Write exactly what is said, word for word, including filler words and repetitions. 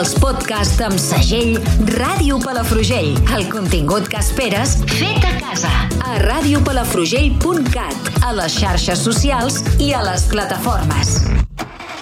Els podcasts amb segell Ràdio Palafrugell. El contingut que esperes fet a casa. A radiopalafrugell punt cat, a les xarxes socials i a les plataformes.